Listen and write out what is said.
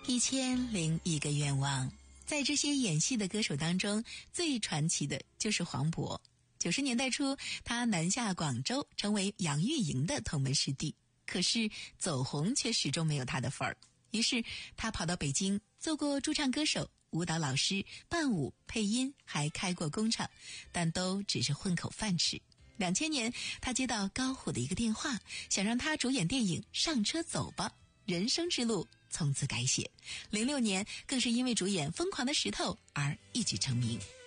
1001个愿望。在这些演戏的歌手当中，最传奇的就是黄渤。90年代初，他南下广州，成为杨钰莹的同门师弟。可是走红却始终没有他的份儿。于是他跑到北京，做过驻唱歌手、舞蹈老师、伴舞、配音，还开过工厂，但都只是混口饭吃。2000年，他接到高虎的一个电话，想让他主演电影《上车走吧》，人生之路从此改写。06年，更是因为主演《疯狂的石头》而一举成名。